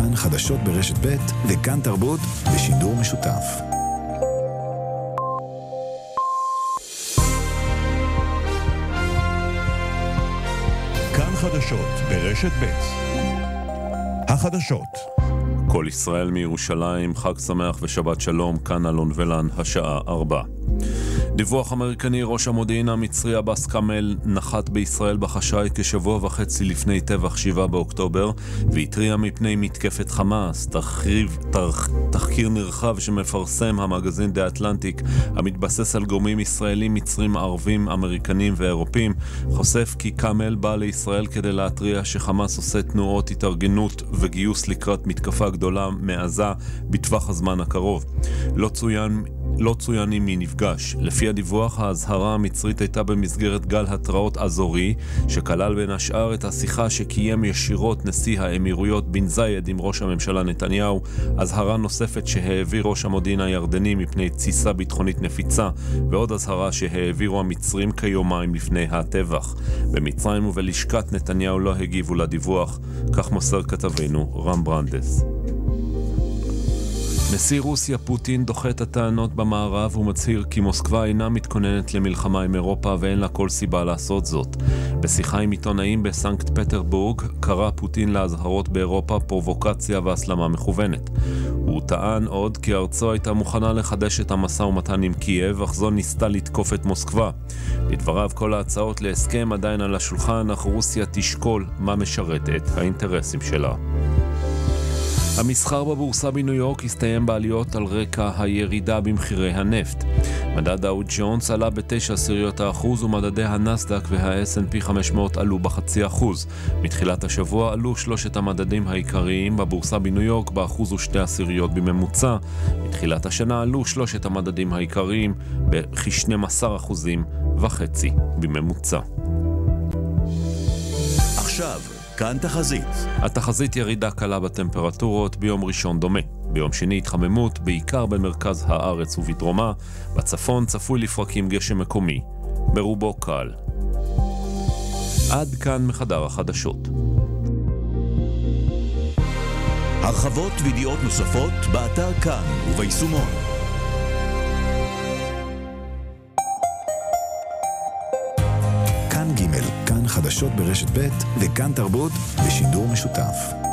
כאן חדשות ברשת ב' וכאן תרבות בשידור משותף. כאן חדשות ברשת ב'. החדשות. כל ישראל מירושלים, חג שמח ושבת שלום, כאן אלון ולן, השעה 4. דיווח אמריקני, ראש המודיעין המצרי עבאס כמאל נחת בישראל בחשאי כשבוע וחצי לפני טבח 7 באוקטובר והתריע מפני מתקפת חמאס. תחקיר נרחב שמפרסם המגזין דה אטלנטיק המתבסס על גורמים ישראלים, מצרים, ערבים, אמריקנים ואירופים חושף כי כמאל בא לישראל כדי להתריע שחמאס עושה תנועות התארגנות וגיוס לקראת מתקפה גדולה מעזה בטווח הזמן הקרוב. לא צוין עם מי נפגש. לפי הדיווח, ההזהרה המצרית הייתה במסגרת גל התראות אזורי, שכלל בין השאר את השיחה שקיים ישירות נשיא האמירויות בן זייד עם ראש הממשלה נתניהו, הזהרה נוספת שהעביר ראש המודיעין הירדני מפני תסיסה ביטחונית נפיצה, ועוד הזהרה שהעבירו המצרים כיומיים לפני הטבח. במצרים ובלשכת נתניהו לא הגיבו לדיווח, כך מוסר כתבנו רם ברנדס. נשיא רוסיה פוטין דוחה את הטענות במערב ומצהיר כי מוסקבה אינה מתכוננת למלחמה עם אירופה ואין לה כל סיבה לעשות זאת. בשיחה עם עיתונאים בסנקט פטרבורג קרא פוטין להזהרות באירופה פרובוקציה והסלמה מכוונת. הוא טען עוד כי ארצו הייתה מוכנה לחדש את המשא ומתן עם קייב, אך זו ניסתה לתקוף את מוסקבה. לדבריו, כל ההצעות להסכם עדיין על השולחן, אך רוסיה תשקול מה משרת את האינטרסים שלה. המסחר בבורסה בניו יורק הסתיים בעליות על רקע הירידה במחירי הנפט. מדד דאו ג'ונס עלה ב0.9% ומדדי הנסדק וה-S&P 500 עלו ב0.5%. מתחילת השבוע עלו שלושת המדדים העיקריים בבורסה בניו יורק ב1.2% בממוצע. מתחילת השנה עלו שלושת המדדים העיקריים ב12.5% בממוצע. עכשיו כאן תחזית. התחזית ירידה קלה בטמפרטורות, ביום ראשון דומה. ביום שני התחממות, בעיקר במרכז הארץ ובדרומה. בצפון צפוי לפרקים גשם מקומי, ברובו קל. עד כאן מחדר החדשות. הרחבות וידיעות נוספות באתר כאן וביישומון. כאן ג', כאן חדשות ברשת ב' וכאן תרבות בשידור משותף.